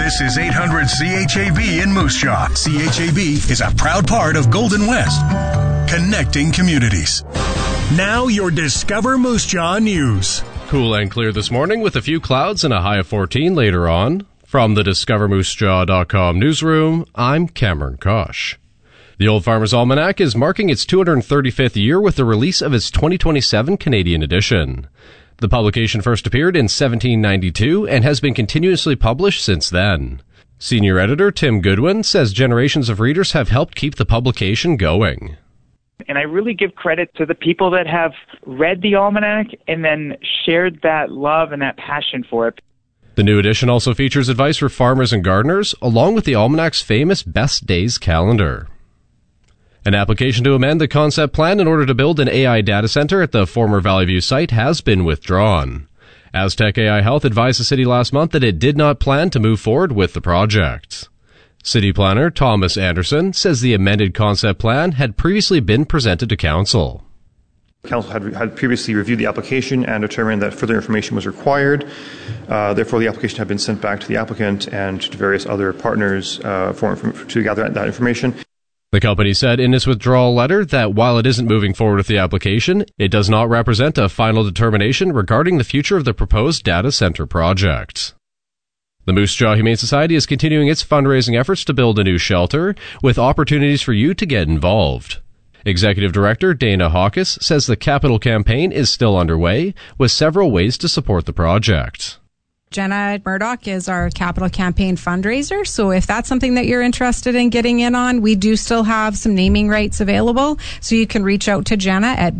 This is 800 CHAB in Moose Jaw. CHAB is a proud part of Golden West, connecting communities. Now your Discover Moose Jaw news. Cool and clear this morning with a few clouds and a high of 14 later on. From the DiscoverMooseJaw.com newsroom, I'm Cameron Kosh. The Old Farmer's Almanac is marking its 235th year with the release of its 2027 Canadian edition. The publication first appeared in 1792 and has been continuously published since then. Senior editor Tim Goodwin says generations of readers have helped keep the publication going. And I really give credit to the people that have read the Almanac and then shared that love and that passion for it. The new edition also features advice for farmers and gardeners, along with the Almanac's famous Best Days calendar. An application to amend the concept plan in order to build an AI data center at the former Valley View site has been withdrawn. Aztec AI Health advised the city last month that it did not plan to move forward with the project. City planner Thomas Anderson says the amended concept plan had previously been presented to council. Council had previously reviewed the application and determined that further information was required. Therefore, the application had been sent back to the applicant and to various other partners to gather that information. The company said in its withdrawal letter that while it isn't moving forward with the application, it does not represent a final determination regarding the future of the proposed data center project. The Moose Jaw Humane Society is continuing its fundraising efforts to build a new shelter, with opportunities for you to get involved. Executive Director Dana Hawkes says the capital campaign is still underway, with several ways to support the project. Jenna Murdoch is our capital campaign fundraiser, so if that's something that you're interested in getting in on, we do still have some naming rights available, so you can reach out to Jenna at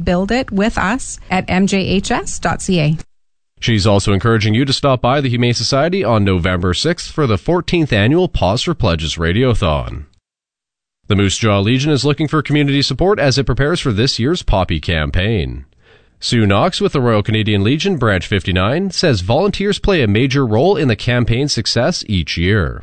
builditwithus@mjhs.ca. She's also encouraging you to stop by the Humane Society on November 6th for the 14th annual Pause for Pledges Radiothon. The Moose Jaw Legion is looking for community support as it prepares for this year's Poppy campaign. Sue Knox with the Royal Canadian Legion Branch 59 says volunteers play a major role in the campaign's success each year.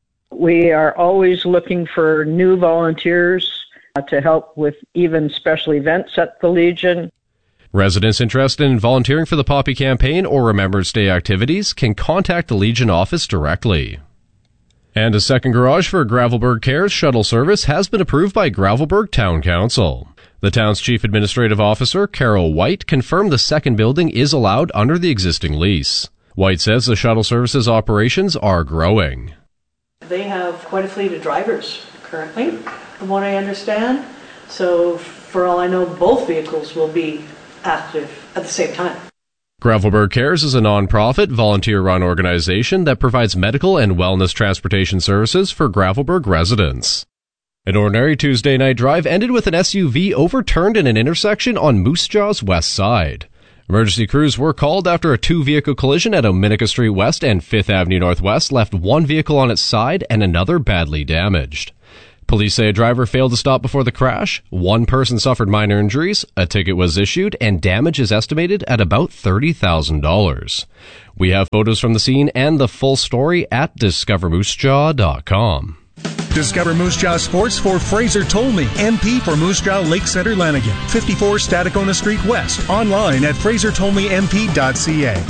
We are always looking for new volunteers to help with even special events at the Legion. Residents interested in volunteering for the Poppy campaign or Remembrance Day activities can contact the Legion office directly. And a second garage for Gravelbourg Cares shuttle service has been approved by Gravelbourg Town Council. The town's chief administrative officer, Carol White, confirmed the second building is allowed under the existing lease. White says the shuttle service's operations are growing. They have quite a fleet of drivers currently, from what I understand. So for all I know, both vehicles will be active at the same time. Gravelbourg Cares is a non-profit, volunteer-run organization that provides medical and wellness transportation services for Gravelbourg residents. An ordinary Tuesday night drive ended with an SUV overturned in an intersection on Moose Jaw's west side. Emergency crews were called after a two-vehicle collision at Ominica Street West and 5th Avenue Northwest left one vehicle on its side and another badly damaged. Police say a driver failed to stop before the crash, one person suffered minor injuries, a ticket was issued, and damage is estimated at about $30,000. We have photos from the scene and the full story at DiscoverMooseJaw.com. Discover Moose Jaw Sports for Fraser Tolmie, MP for Moose Jaw Lake Center Lanigan, 54 Stadacona Street West, online at frasertolmiemp.ca.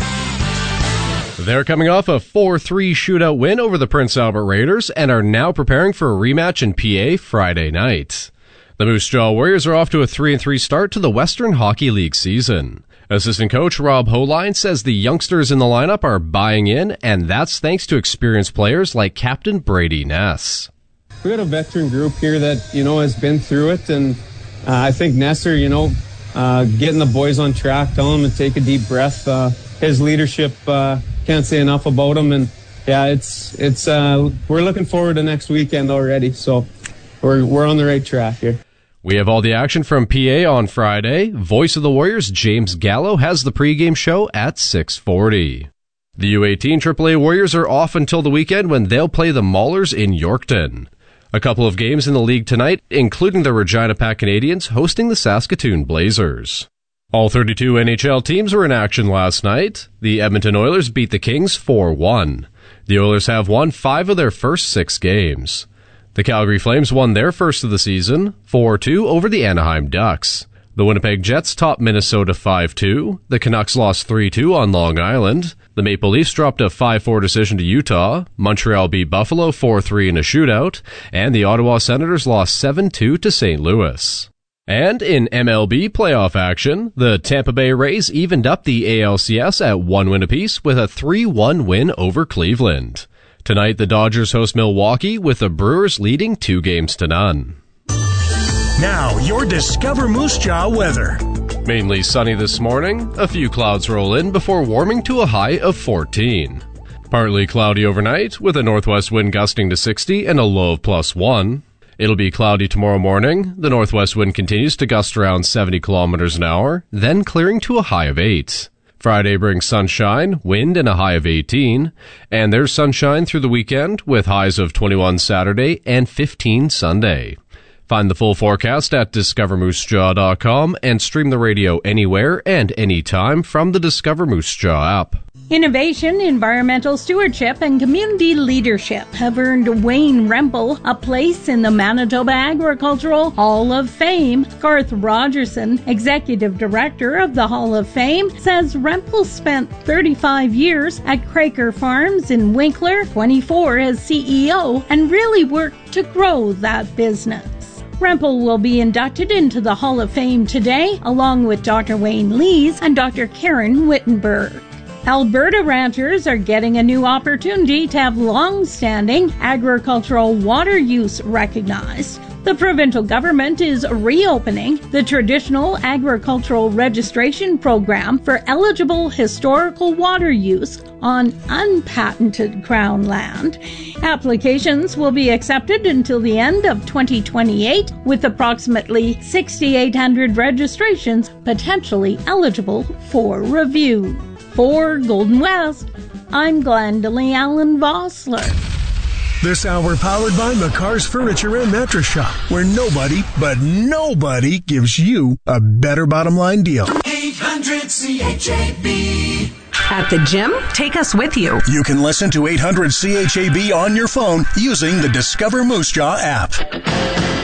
They're coming off a 4-3 shootout win over the Prince Albert Raiders and are now preparing for a rematch in PA Friday night. The Moose Jaw Warriors are off to a 3-3 start to the Western Hockey League season. Assistant coach Rob Holine says the youngsters in the lineup are buying in, and that's thanks to experienced players like Captain Brady Ness. We got a veteran group here that, has been through it, and I think Nesser, getting the boys on track, telling them to take a deep breath. His leadership, can't say enough about him, and it's we're looking forward to next weekend already, so we're on the right track here. We have all the action from PA on Friday. Voice of the Warriors, James Gallo, has the pregame show at 6:40. The U18 AAA Warriors are off until the weekend when they'll play the Maulers in Yorkton. A couple of games in the league tonight, including the Regina Pack Canadians hosting the Saskatoon Blazers. All 32 NHL teams were in action last night. The Edmonton Oilers beat the Kings 4-1. The Oilers have won 5 of their first 6 games. The Calgary Flames won their first of the season, 4-2 over the Anaheim Ducks. The Winnipeg Jets topped Minnesota 5-2. The Canucks lost 3-2 on Long Island. The The Maple Leafs dropped a 5-4 decision to Utah. Montreal beat Buffalo 4-3 in a shootout. And the Ottawa Senators lost 7-2 to St. Louis. And in MLB playoff action, the Tampa Bay Rays evened up the ALCS at 1 win apiece with a 3-1 win over Cleveland. Tonight, the Dodgers host Milwaukee with the Brewers leading 2-0. Now, your Discover Moose Jaw weather. Mainly sunny this morning. A few clouds roll in before warming to a high of 14. Partly cloudy overnight with a northwest wind gusting to 60 and a low of +1. It'll be cloudy tomorrow morning. The northwest wind continues to gust around 70 kilometers an hour, then clearing to a high of 8. Friday brings sunshine, wind, and a high of 18. And there's sunshine through the weekend with highs of 21 Saturday and 15 Sunday. Find the full forecast at discovermoosejaw.com and stream the radio anywhere and anytime from the Discover Moose Jaw app. Innovation, environmental stewardship, and community leadership have earned Wayne Rempel a place in the Manitoba Agricultural Hall of Fame. Garth Rogerson, Executive Director of the Hall of Fame, says Rempel spent 35 years at Craker Farms in Winkler, 24 as CEO, and really worked to grow that business. Rempel will be inducted into the Hall of Fame today, along with Dr. Wayne Lees and Dr. Karen Wittenberg. Alberta ranchers are getting a new opportunity to have long-standing agricultural water use recognized. The provincial government is reopening the traditional agricultural registration program for eligible historical water use on unpatented Crown land. Applications will be accepted until the end of 2028, with approximately 6,800 registrations potentially eligible for review. For Golden West, I'm Glendalee Allen Vossler. This hour powered by McCar's Furniture and Mattress Shop, where nobody, but nobody, gives you a better bottom line deal. 800 CHAB. At the gym, take us with you. You can listen to 800 CHAB on your phone using the Discover Moose Jaw app.